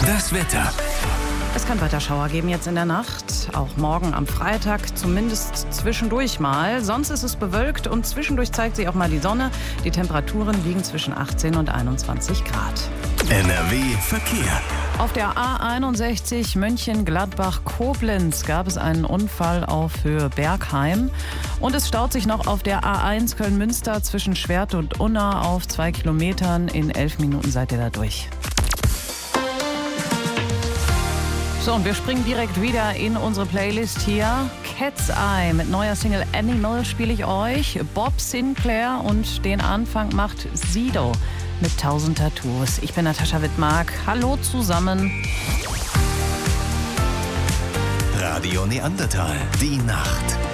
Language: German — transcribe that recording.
Das Wetter. Es kann weiter Schauer geben jetzt in der Nacht, auch morgen am Freitag, zumindest zwischendurch mal. Sonst ist es bewölkt und zwischendurch zeigt sich auch mal die Sonne. Die Temperaturen liegen zwischen 18 und 21 Grad. NRW Verkehr. Auf der A61 Mönchengladbach-Koblenz gab es einen Unfall auf Höhe Bergheim. Und es staut sich noch auf der A1 Köln-Münster zwischen Schwert und Unna auf 2 Kilometern. In 11 Minuten seid ihr da durch. So, und wir springen direkt wieder in unsere Playlist hier. Cat's Eye mit neuer Single Animal spiele ich euch. Bob Sinclair und den Anfang macht Sido mit 1000 Tattoos. Ich bin Natascha Wittmark. Hallo zusammen. Radio Neandertal. Die Nacht.